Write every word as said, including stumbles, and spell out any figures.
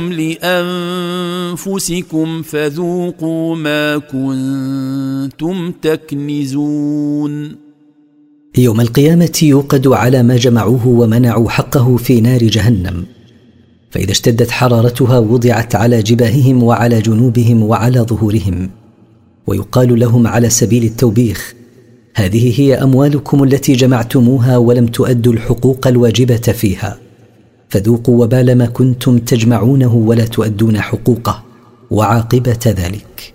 لأنفسكم فذوقوا ما كنتم تكنزون. يوم القيامة يوقد على ما جمعوه ومنعوا حقه في نار جهنم، فإذا اشتدت حرارتها وضعت على جباههم وعلى جنوبهم وعلى ظهورهم، ويقال لهم على سبيل التوبيخ: هذه هي أموالكم التي جمعتموها ولم تؤدوا الحقوق الواجبة فيها، فذوقوا وبال ما كنتم تجمعونه ولا تؤدون حقوقه، وعاقبة ذلك.